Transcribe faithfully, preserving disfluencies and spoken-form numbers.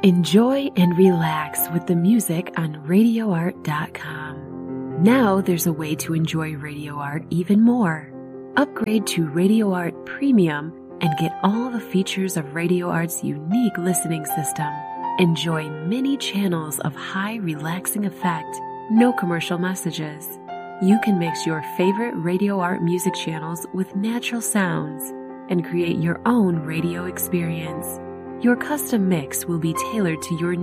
Enjoy and relax with the music on radio art dot com. Now there's a way to enjoy Radio Art even more. Upgrade to Radio Art Premium and get all the features of Radio Art's unique listening system. Enjoy many channels of high relaxing effect, no commercial messages. You can mix your favorite Radio Art music channels with natural sounds and create your own radio experience. Your custom mix will be tailored to your